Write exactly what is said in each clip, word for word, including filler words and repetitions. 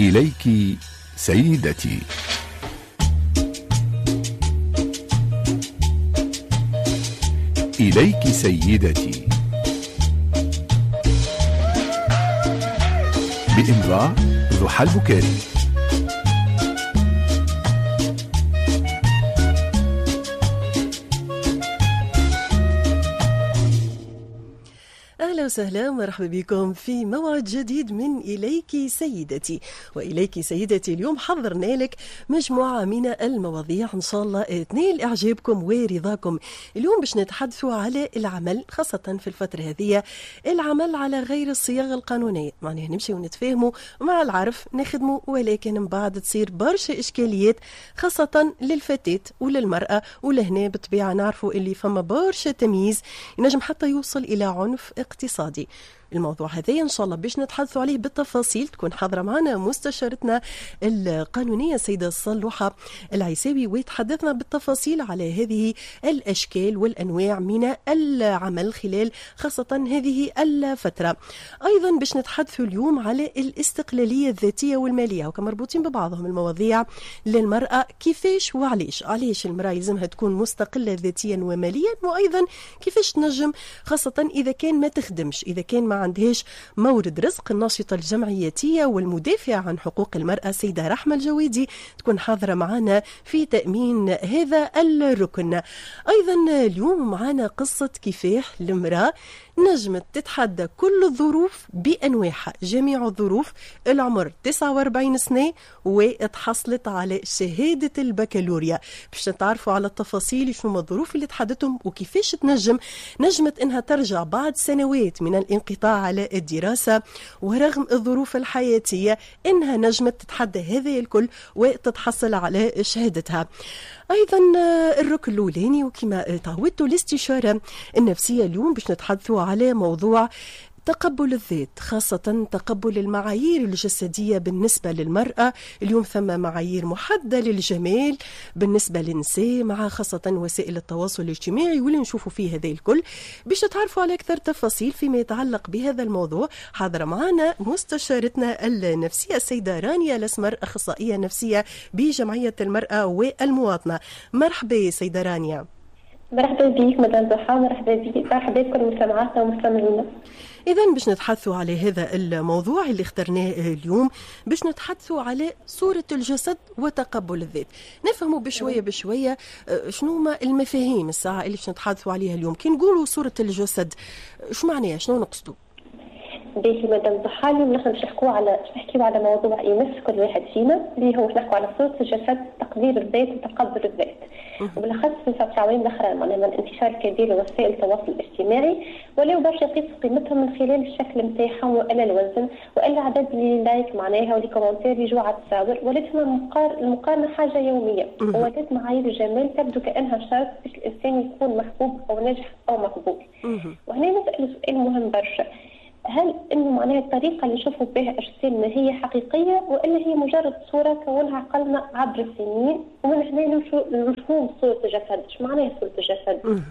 إليك سيدتي. إليك سيدتي بإمضاء ضحى البكاري. أهلا وسهلا ومرحبا بكم في موعد جديد من إليك سيدتي. وإليك سيدتي اليوم حضرنا لك مجموعة من المواضيع إن شاء الله تنال إعجابكم ورضاكم. اليوم باش نتحدثوا على العمل، خاصة في الفترة هذه العمل على غير الصياغة القانونية، معناها نمشي ونتفاهموا مع العرف نخدموا، ولكن من بعد تصير برشا إشكاليات خاصة للفتاة وللمرأة، ولهنا بالطبيعة نعرفوا اللي فما برشا تمييز ينجم حتى يوصل إلى عنف اقتصادي. الموضوع هذا إن شاء الله باش نتحدثوا عليه بالتفاصيل. تكون حاضرة معنا مستشارتنا القانونية السيدة صلوحة العيساوي، ويتحدثنا بالتفاصيل على هذه الأشكال والأنواع من العمل خلال خاصة هذه الفترة. أيضا باش نتحدثوا اليوم على الاستقلالية الذاتية والمالية، وكما مربوطين ببعضهم المواضيع للمرأة، كيفاش وعليش علاش المرأة يلزمها تكون مستقلة ذاتيا وماليا، وأيضا كيفاش تنجم خاصة إذا كان ما تخدمش، إذا كان ما عندهاش مورد رزق. الناشطة الجمعياتية والمدافعة عن حقوق المرأة سيدة رحمة الجويدي تكون حاضرة معنا في تأمين هذا الركن. أيضا اليوم معنا قصة كفاح المرأة نجمت تتحدى كل الظروف بأنواعها، جميع الظروف، العمر تسعة وأربعين سنة وتحصلت على شهادة البكالوريا. باش نتعرفوا على التفاصيل شنو الظروف اللي تحدتهم وكيفاش تنجم نجمت انها ترجع بعد سنوات من الانقطاع على الدراسة، ورغم الظروف الحياتية انها نجمت تتحدى هذا الكل وتتحصل على شهادتها. أيضا الركن الأولاني وكما تعودتوا الاستشارة النفسية، اليوم باش نتحدثوا على موضوع تقبل الذات، خاصة تقبل المعايير الجسدية بالنسبة للمرأة. اليوم ثم معايير محددة للجمال بالنسبة للنساء، مع خاصة وسائل التواصل الاجتماعي واللي نشوفوا فيه هذا الكل. باش تعرفوا على أكثر تفاصيل فيما يتعلق بهذا الموضوع، حاضرة معنا مستشارتنا النفسية السيدة رانيا الأسمر، أخصائية نفسية بجمعية المرأة والمواطنة. مرحبا سيدة رانيا. مرحبا بك مدام ضحى. مرحبا بك. مرحبا بكل مستمعاتنا ومستمعينا. إذن باش نتحدثوا على هذا الموضوع اللي اخترناه اليوم، باش نتحدثوا على صورة الجسد وتقبل الذات. نفهموا بشوية بشوية شنو ما المفاهيم الساعة اللي باش نتحدثوا عليها اليوم. كي نقولوا صورة الجسد شو معناها، شنو نقصدوا؟ باهي مدام ضحى، اليوم نحن باش نحكوا على باش نحكيو على موضوع يمس كل واحد فينا، اللي هو باش نحكوا على صورة الجسد، تقدير الذات وتقبل الذات، وبالاخص في العوامل الاخرى، معناها من انتشار كبير لوسائل التواصل الاجتماعي، ولاو برشا يقيسوا قيمتهم من خلال الشكل نتاعهم والا الوزن والا عدد اللي لايك معناها واللي كومنتير يجوا على التصاور، ولات المقارنه حاجه يوميه، ولات معايير الجمال تبدو كانها شرط باش الانسان يكون محبوب او ناجح او مقبول. وهنا نسال سؤال مهم برشا، هل انه معناها الطريقه اللي نشوفوا بها اجسامنا هي حقيقيه والا هي مجرد صوره كونها عقلنا عبر السنين؟ ومن هنا مفهوم صوره الجسد، ايش معناها صوره الجسد؟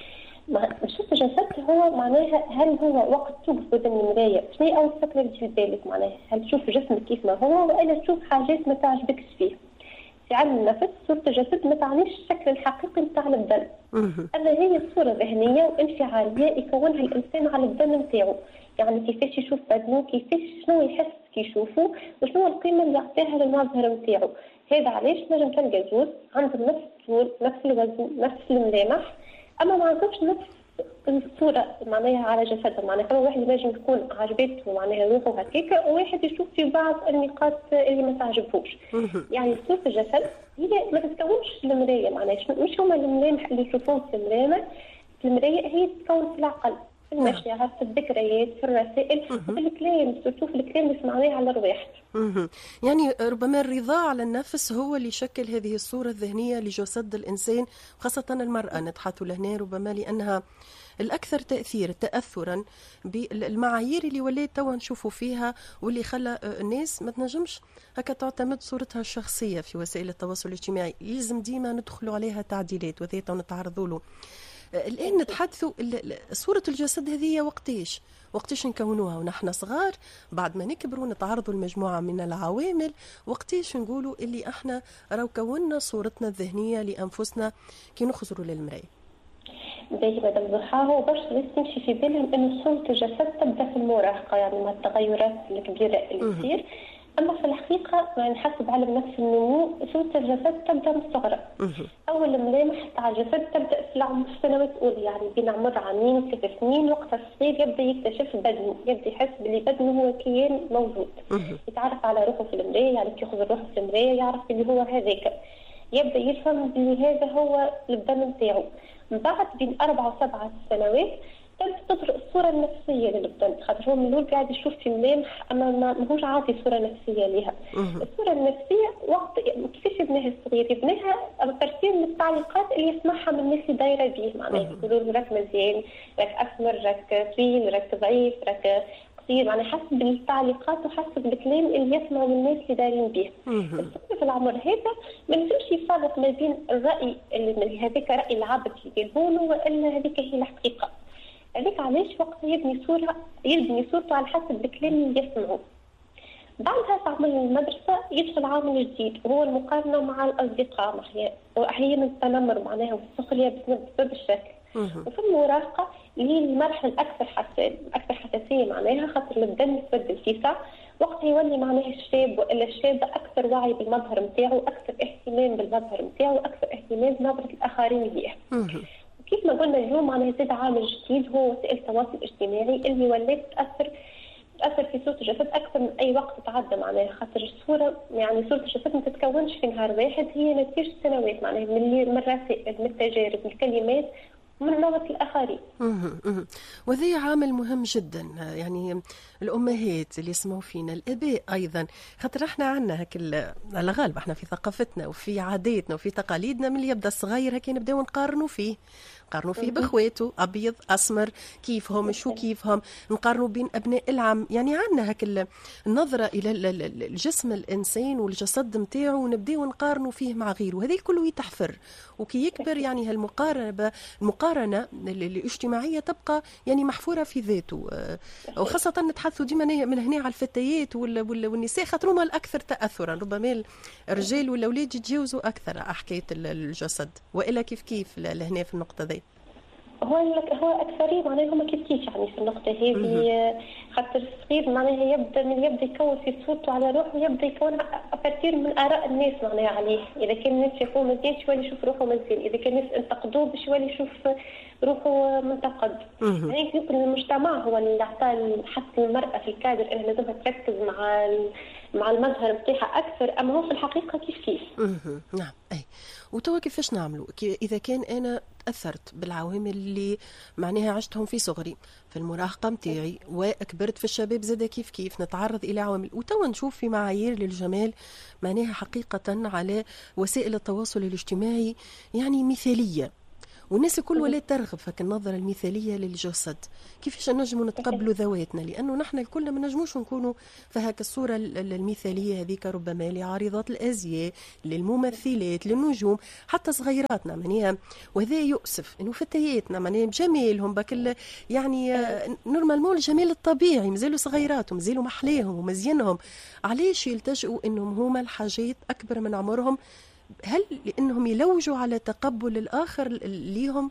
صوره الجسد هو معناها هل هو وقت توقف قدام المرايه شنو هي اول فكره اللي تجي بالك؟ معناها هل تشوف جسمك كيف ما هو والا تشوف حاجات ما تعجبكش فيه؟ في علم النفس صورة الجسد ما تعنيش الشكل الحقيقي نتاع البدن، أما هي صورة ذهنية وانفعالية يكونها الإنسان على البدن نتاعو، يعني كيفاش يشوف بدنه، كيفاش شنو يحس كي يشوفه، وشنو القيمة اللي يعطيها للمظهر نتاعو. هذا علاش نجم تلقى زوج عندهم نفس الطول، نفس الوزن، نفس الملامح، أما ما عندهمش نفس الصورة معناها على جسدهم. معناها كل واحد لازم يكون عجبته معناها روحه هكاكا، وواحد يشوف في بعض النقاط اللي ما تعجبوش. يعني صورة الجسد هي ما تتكونش في المراية، معناها مش هما الملامح اللي يشوفوهم في المراية، في المراية هي تتكون في العقل، في المشاعر، في الذكريات، في الرسائل، في الكلام، سورتو في الكلام اللي سمعناه على الرواح. يعني ربما الرضا على النفس هو اللي يشكل هذه الصورة الذهنية لجسد الإنسان، خاصة المرأة نتحدث لهنا، ربما لأنها الأكثر تأثير تأثرا بالمعايير اللي وليت توا نشوفوا فيها، واللي خلى الناس ما تنجمش هكا تعتمد صورتها الشخصية في وسائل التواصل الاجتماعي، يلزم ديما ندخلوا عليها تعديلات وذات ونتعرضوا له. الآن نتحدثوا صورة الجسد هذه وقتيش وقتيش نكونوها ونحن صغار، بعد ما نكبروا نتعرضوا لمجموعة من العوامل، وقتيش نقولوا اللي احنا راو كونا صورتنا الذهنية لأنفسنا كي نخزروا للمراية. باهي مدام ضحى، هو برشا ناس تمشي في بالهم انه صورة الجسد تبدا في المراهقة، يعني مع التغيرات الكبيرة اللي تصير، اما في الحقيقة يعني حسب علم نفس النمو صورة الجسد تبدا من الصغر. اول ملامح تاع الجسد تبدا في العمر في السنوات الاولى، يعني بين عمر عامين ثلاث سنين، وقت الصغير يبدا يكتشف بدنه، يبدا يحس بلي بدنه هو كيان موجود، يتعرف على روحه في المراية، يعني كي يخزر روحه في المراية يعرف اللي هو هذاك، يبدا يفهم بلي هذا هو البدن نتاعو. من بعد بين أربع وسبع سنوات تبدا تظهر الصورة النفسية للبدن، خاطر هو من الأول قاعد يشوف في ملامح أما ماهوش عاطي صورة نفسية لها. الصورة النفسية وقت كيفاش يبنيها الصغير؟ يبنيها بترتيب من التعليقات اللي يسمعها من الناس اللي دايرة به، معناها يقولوا له راك مزيان، راك أسمر، راك طويل، راك ضعيف، راك قصير، يعني حسب التعليقات وحسب الكلام اللي يسمعوا من الناس اللي دايرين به. الصغير في العمر هذا ما ينجمش يفرق ما بين الرأي اللي هذاك رأي العبد اللي يقولونه وإلا هذيك هي الحقيقة. هذيك علاش وقت يبني صورة يبني صورته على حسب الكلام اللي يسمعه. بعدها في عمر المدرسة يدخل عامل جديد وهو المقارنة مع الأصدقاء، وأحيانا التنمر معناها والسخرية بسبب الشكل. وفي المراهقة اللي هي المرحلة الأكثر حساسية أكثر حساسية معناها، خاطر البدن يتبدل فيها، وقت يولي معناها الشاب وإلا الشابة أكثر وعي بالمظهر نتاعو، أكثر اهتمام بالمظهر نتاعو، أكثر اهتمام بنظرة الآخرين ليه. كيف ما قلنا اليوم معناها زاد عامل جديد هو وسائل التواصل الاجتماعي اللي ولات تأثر تأثر في صورة الجسد أكثر من أي وقت تعدى، معناها خاطر الصورة يعني صورة الجسد ما تتكونش في نهار واحد، هي نتيجة سنوات معناها من من الرسائل، من التجارب، من الكلمات، من نظرة الآخرين. وذي عامل مهم جدا، يعني الأمهات اللي يسمعوا فينا، الآباء أيضا، خاطر احنا عنا هك على غالب احنا في ثقافتنا وفي عاداتنا وفي تقاليدنا من اللي يبدا الصغير هكا نبداو نقارنوا فيه نقارنوا فيه بخواته أبيض أسمر كيفهم شو كيفهم، نقارنوا بين أبناء العم، يعني عنا هك النظرة إلى الجسم الإنسان والجسد متاعه ونبداو نقارنوا فيه مع غيره، هذه كله يتحفر وكي يكبر يعني هالمقارنة المقارنة الاجتماعية تبقى يعني محفورة في ذاته، وخاصة نتحدثوا ديما من هنا على الفتيات والنساء خاطر هما الأكثر تأثرا، ربما الرجال والأولاد يتجاوزوا أكثر حكاية الجسد، وإلا كيف كيف لهنا في النقطة ذي. هو هو أكثرين معناها هما كيف كيف يعني في النقطة هذه، خاطر الصغير معناها يبدأ من يبدأ يكون في صورته على روحه، يبدأ يكون أكثر من آراء الناس معناها عليه، إذا كان الناس شافوه مزيان شوي يشوف روحه مزيان، إذا كان الناس انتقدوه بشوي يشوف روحه منتقد. يعني يمكن المجتمع هو اللي أعطى حتى المرأة في الكادر أنها لازم تركز مع مع المظهر بتاعها أكثر، أما هو في الحقيقة كيف كيف. نعم أي. وتوا كيفاش نعملوا إذا كان أنا تأثرت بالعوامل اللي معناها عشتهم في صغري في المراهقة متاعي وكبرت في الشباب زاد كيف كيف نتعرض إلى عوامل، وتوا نشوف في معايير للجمال معناها حقيقة على وسائل التواصل الاجتماعي يعني مثالية، والناس الكل ولا ترغب فك النظرة المثالية للجسد، كيفاش نجموا نتقبلوا ذواتنا؟ لأنه نحن الكل ما نجموش نكونوا في هاك الصورة المثالية هذيك، ربما لعارضات الأزياء، للممثلات، للنجوم، حتى صغيراتنا معناها، وهذا يؤسف إنه فتياتنا معناها بجمالهم بكل يعني نورمالمون الجمال الطبيعي مازالوا صغيرات ومازالوا محليهم ومزينهم، علاش يلتجئوا إنهم هما الحاجات أكبر من عمرهم؟ هل لأنهم يلوجوا على تقبل الآخر ليهم؟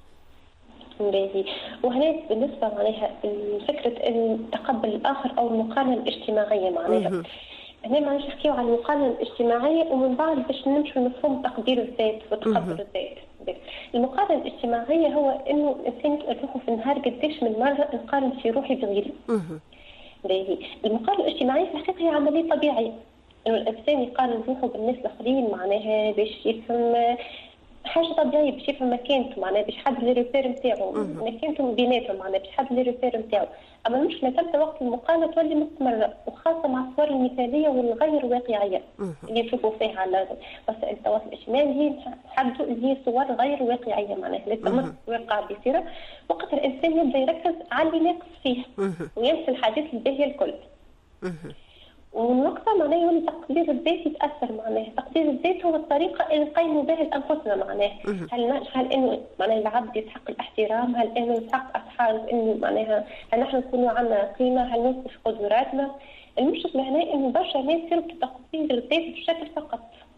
باهي، وهنا بالنسبة معناها فكرة تقبل الآخر أو المقارنة الاجتماعية معناها، هنا ما نحكيو على المقارنة الاجتماعية ومن بعد باش نمشوا لمفهوم تقدير الذات وتقبل الذات. المقارنة الاجتماعية هو إنه الإنسان يروحوا في النهار قديش من مرة نقارن في روحي بغيري. باهي، المقارنة الاجتماعية في الحقيقة هي عملية طبيعية، إنه الإنسان يقارن روحه بالناس الآخرين معناها باش يفهم حاجة طبيعية، باش يفهم مكانته معناها باش حد لي ريبير نتاعو، مكانته بيناتهم معناها باش حد لي ريبير نتاعو، أما المشكلة تبدأ وقت المقارنة تولي مستمرة، وخاصة مع الصور المثالية والغير واقعية اللي نشوفوا فيها على وسائل التواصل الاجتماعي، هي حد اللي هي صور غير واقعية معناها لا تمت واقع بصيرة، وقت الإنسان يبدأ يركز على اللي ناقص فيه وينسى الحاجات الباهية الكل. ومن وقتها معناه يولي تقدير الذات يتاثر. معناه تقدير الذات هو الطريقه اللي نقيموا بها انفسنا. معناه هل هل انه معناه العبد يستحق الاحترام، هل انه يستحق اصحاب انه معناها هل نحن نكونوا عندنا قيمه، هل نوصف قدراتنا. المشكله هنا انه برشا ناس يربطوا تقدير الذات بالشكل فقط،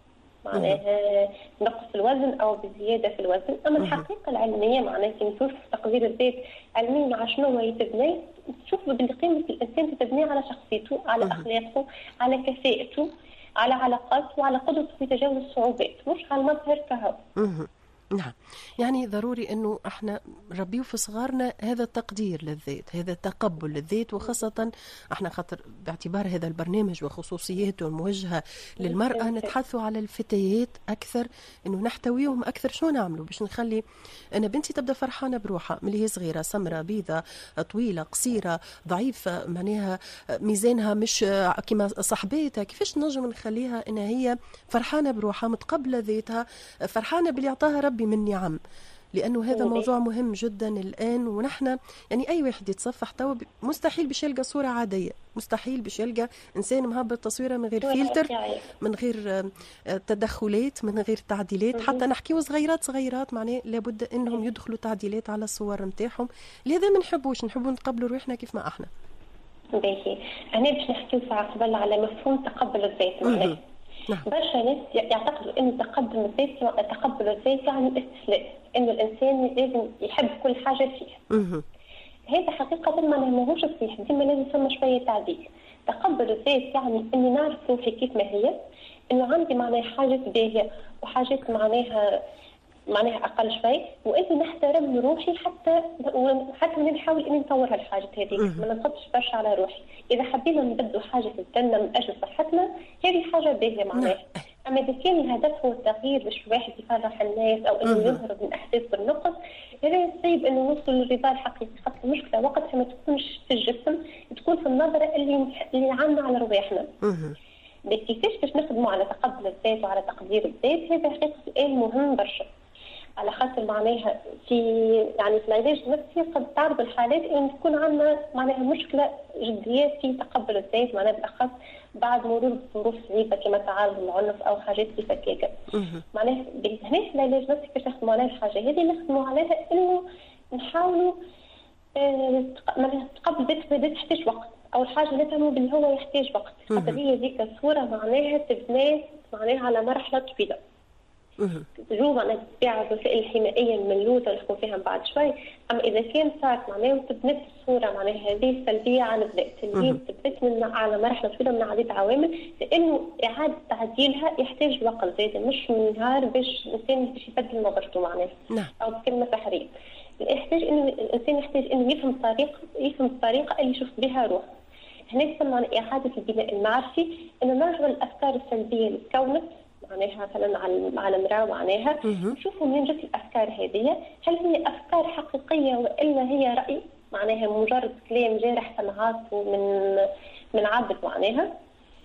معناها نقص الوزن او بزياده في الوزن. اما الحقيقه العلميه معناها كي نشوف تقدير الذات علميا على شنو هو يتبني، تشوف بلي قيمه الانسان تتبني على شخصيته، على اخلاقه، على كفاءته، على علاقاته، وعلى قدرته في تجاوز الصعوبات، مش على المظهر كهو. نعم، يعني ضروري أنه احنا نربيو في صغارنا هذا التقدير للذات، هذا التقبل للذات، وخاصة احنا خاطر باعتبار هذا البرنامج وخصوصياته الموجهة للمرأة نتحدثوا على الفتيات أكثر، أنه نحتويهم أكثر. شو نعملوا باش نخلي أنا بنتي تبدأ فرحانة بروحها من هي صغيرة، سمرة بيضة طويلة قصيرة ضعيفة، معناها ميزانها مش كما صاحباتها، كيفاش نجم نخليها أنها هي فرحانة بروحها، متقبلة ذاتها، فرحانة باللي يعطاها ربي من نعم؟ لأنه هذا موضوع مهم جدا الآن. ونحن يعني أي واحد يتصفح توا مستحيل باش يلقى صورة عادية، مستحيل باش يلقى إنسان مهبط تصويره من غير فلتر، من غير تدخلات، من غير تعديلات. حتى نحكيو صغيرات صغيرات معناه لابد إنهم يدخلوا تعديلات على الصور متاعهم. لهذا ما نحبوش، نحبوا نتقبلوا روحنا كيف ما احنا. باهي أنا باش نحكيو ساعة قبل على مفهوم تقبل الذات. معناه برشا ناس يعتقدوا ان تقبل الذات تقبل الذات يعني الاستسلام، انه الانسان لازم يحب كل حاجه فيه. هذا حقيقه معناها ماهوش صحيح، ديما لازم ثم شويه تعديل. تقبل الذات يعني اني نعرف روحي كيف ما هي، انه عندي معناها حاجات باهيه وحاجات معناها معناها اقل شوي، واني نحترم روحي حتى حتى نحاول اني نطور هالحاجات هذيك، ما نضغطش برشا على روحي. اذا حبينا نبدو حاجه في الجنه من اجل صحتنا هذه حاجه باهيه معناها. اما اذا كان الهدف هو التغيير باش الواحد يفرح الناس او انه يهرب من احساس بالنقص، هذا يصيب انه نوصل للرضا الحقيقي. خاطر المشكله وقتها ما تكونش في الجسم، تكون في النظره اللي اللي عندنا على رواحنا. كيفاش باش نخدموا على تقبل الذات وعلى تقدير الذات؟ هذا حقيقه سؤال مهم برشا، على خاطر معناها في يعني في العلاج النفسي قد تعرض الحالات ان تكون عندنا معناها مشكله جديه في تقبل الذات، معناها بالاخص بعد مرور بظروف صعيبه كما تعرض للعنف او حاجات كيف هكاك. معناها هنا في العلاج النفسي باش نخدموا على الحاجه هذه، نخدموا عليها انه نحاولوا آه معناها تقبل الذات تحتاج وقت. اول حاجه نفهموا باللي هو يحتاج وقت، خاطر هي ذيك الصوره معناها تبنى معناها على مرحله طويله. تجوز أن تبيع الوسائل الحمائية الملوثة نحكوا فيها بعد شوي. أما إذا كان صارت معناها وتبنت الصورة معناها هذه السلبية عن الذات اللي تبنت من على مرحلة طويلة من عدة عوامل، لأنه إعادة تعديلها يحتاج وقت زيادة، مش من نهار باش الإنسان باش يبدل نظرته معناها أو بكلمة تحرير. يحتاج إنه الإنسان يحتاج إنه يفهم الطريقة يفهم الطريقة اللي يشوف بها روحه. هنا يسمى إعادة البناء المعرفي، إنه نرجع الأفكار السلبية اللي تكونت معناها مثلا على على المراه معناها نشوفوا منين جت الافكار هذه، هل هي افكار حقيقيه والا هي راي معناها مجرد كلام جارح سمعات من من عبد معناها،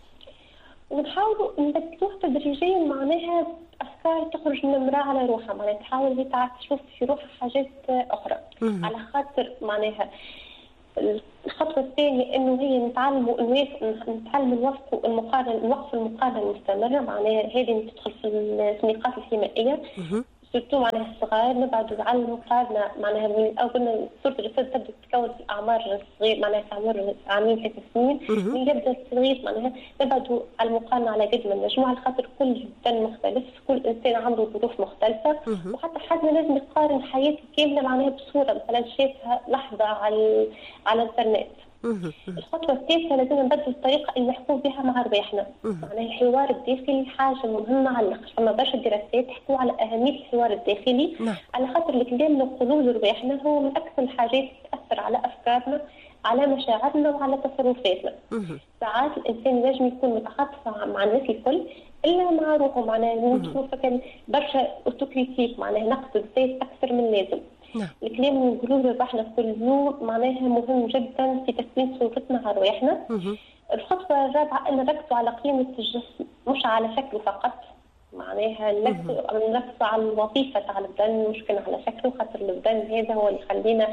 ونحاولوا نبدلوه تدريجيا معناها افكار تخرج من المراه على روحها، معناها تحاول هي تشوف في روحها حاجات اخرى. على خاطر معناها الخطوة الثانية إنه هي نتعلموا إنه نتعلم الوقف المقارنة الوقف المقارنة المستمرة، معناها هذه تدخل في النقاط الحمائية سورتو معناها الصغار، نبعدوا على المقارنة معناها من أول صورة الجسد تبدأ تتكون في الأعمار الصغير معناها في عمر عامين ثلاث سنين، من يبدأ الصغير معناها نبعدوا على المقارنة على قد ما نجموا، على خاطر كل إنسان مختلف، كل إنسان عنده ظروف مختلفة، وحتى حد ما لازم يقارن حياته كاملة معناها بصورة مثلا شافها لحظة على على الإنترنت. الخطوة الثالثة لازم نبدل الطريقة اللي نحكوا بها مع رواحنا، معناها الحوار الداخلي حاجة مهمة على الأقل. فما برشا دراسات تحكوا على أهمية الحوار الداخلي، على خاطر الكلام اللي نقولوه لرواحنا هو من أكثر الحاجات اللي تأثر على أفكارنا، على مشاعرنا وعلى تصرفاتنا. ساعات الإنسان لازم يكون متعاطف مع الناس الكل إلا مع روحه، معناها نشوف كان برشا أوتوكريتيك معناها نقد الذات أكثر من لازم. نعم. الكلام اللي نقولوه لروحنا كل يوم معناها مهم جدا في تكوين صورتنا على رواحنا. الخطوة الرابعة أن نركزوا على قيمة الجسم مش على شكله فقط، معناها نركزوا على الوظيفة تاع البدن مش كان على شكله، خاطر البدن هذا هو اللي يخلينا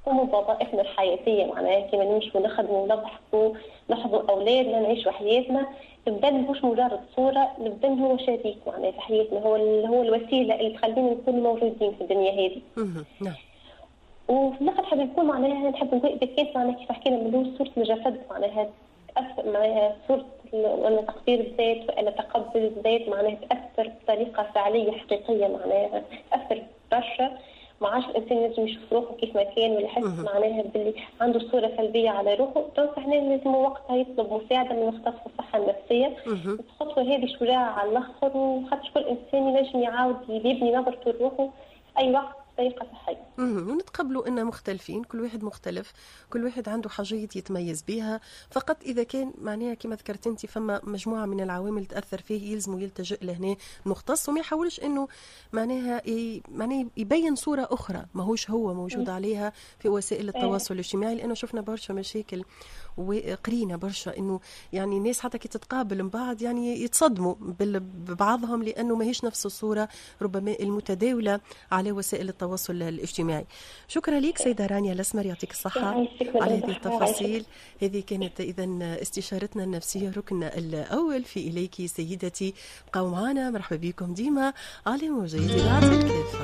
وموظفاتنا الحياتيه معناها كيما نمشوا نخدموا نضحكوا نحضوا اولادنا نعيشوا حياتنا. البدن مش مجرد صوره، البدن هو شريك معناها في حياتنا، هو هو الوسيله اللي تخلينا نكون موجودين في الدنيا هذه. نعم. وفي الاخر نحب نكون معناها نحب نقول اذا كانت معناها كيف حكينا من صوره الجسد معناها تاثر معناها صوره ولا تقدير الذات ولا تقبل الذات معناها تاثر بطريقه فعليه حقيقيه معناها تاثر برشا. ما عادش الانسان لازم يشوف روحه كيف ما كان ولا يحس معناها باللي عنده صوره سلبيه على روحه. دونك احنا لازم وقتها يطلب مساعده من مختص الصحه النفسيه. الخطوه هذه شجاعه على الاخر، وخاطر كل انسان ينجم يعاود يبني نظرته لروحه في اي وقت بطريقه صحيه. ونتقبلوا ان مختلفين، كل واحد مختلف، كل واحد عنده حاجات يتميز بها. فقط اذا كان معناها كما ذكرت انت فما مجموعه من العوامل تاثر فيه يلزم يلتجئ لهنا مختص، وما يحاولش انه معناها معناها يبين صوره اخرى ماهوش هو موجود عليها في وسائل التواصل الاجتماعي. لانه شفنا برشا مشاكل وقرينا برشا انه يعني الناس حتى كي تتقابل من بعض يعني يتصدموا ببعضهم لانه ما هيش نفس الصوره ربما المتداوله على وسائل التواصل الاجتماعي. شكرا لك سيدة رانيا الأسمر، يعطيك الصحة على هذه التفاصيل. هذه كانت إذن استشارتنا النفسية الركن الأول في إليك سيدتي. بقوا معنا، مرحبا بكم ديما على موجة إذاعة الكافة.